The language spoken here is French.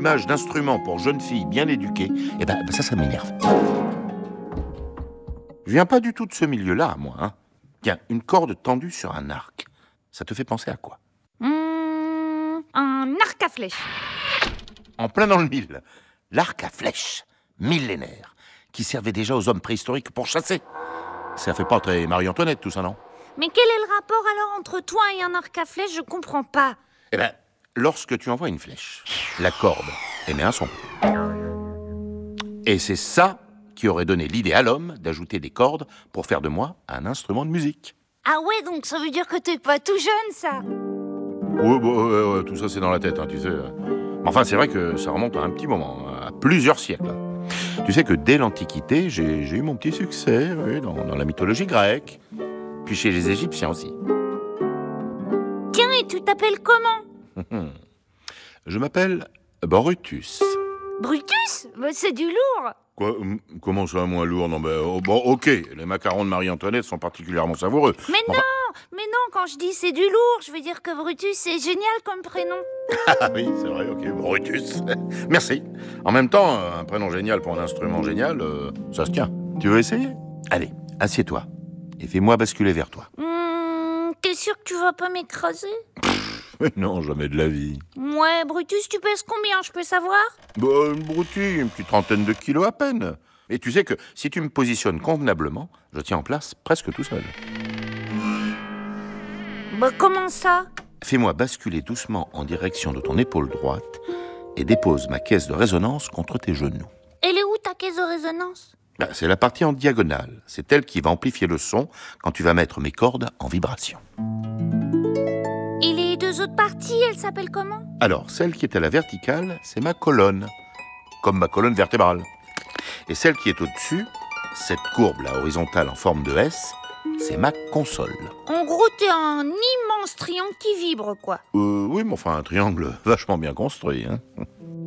l'image d'instruments pour jeunes filles bien éduquées, ça m'énerve. Je viens pas du tout de ce milieu-là, moi. Hein. Tiens, une corde tendue sur un arc, ça te fait penser à quoi? Un arc à flèche. En plein dans le mille. L'arc à flèche, millénaire, qui servait déjà aux hommes préhistoriques pour chasser. Ça fait pas très Marie-Antoinette, tout ça, non? Mais quel est le rapport alors entre toi et un arc à flèche? Je comprends pas. Lorsque tu envoies une flèche, la corde émet un son. Et c'est ça qui aurait donné l'idée à l'homme d'ajouter des cordes pour faire de moi un instrument de musique. Ah ouais, donc ça veut dire que t'es pas tout jeune, ça? Ouais, tout ça c'est dans la tête, hein, tu sais. Enfin, c'est vrai que ça remonte à un petit moment, à plusieurs siècles. Tu sais que dès l'Antiquité, j'ai eu mon petit succès, oui, dans la mythologie grecque, puis chez les Égyptiens aussi. Tiens, et tu t'appelles comment? Je m'appelle Brutus. Brutus? C'est du lourd. Quoi? Comment ça, moins lourd? Non, ok, les macarons de Marie-Antoinette sont particulièrement savoureux. Mais non, quand je dis c'est du lourd, je veux dire que Brutus, c'est génial comme prénom. Ah oui, c'est vrai, ok, Brutus. Merci. En même temps, un prénom génial pour un instrument génial, ça se tient. Tu veux essayer? Allez, assieds-toi et fais-moi basculer vers toi. T'es sûr que tu vas pas m'écraser? Mais non, jamais de la vie. Ouais, Brutus, tu pèses combien, je peux savoir? Une broutille, une petite trentaine de kilos à peine. Et tu sais que si tu me positionnes convenablement, je tiens en place presque tout seul. Comment ça? Fais-moi basculer doucement en direction de ton épaule droite et dépose ma caisse de résonance contre tes genoux. Elle est où ta caisse de résonance? C'est la partie en diagonale. C'est elle qui va amplifier le son quand tu vas mettre mes cordes en vibration. Et les deux autres parties, elles s'appellent comment? Alors, celle qui est à la verticale, c'est ma colonne, comme ma colonne vertébrale. Et celle qui est au-dessus, cette courbe-là horizontale en forme de S, c'est ma console. En gros, t'es un immense triangle qui vibre, quoi. Oui, mais enfin, un triangle vachement bien construit, hein.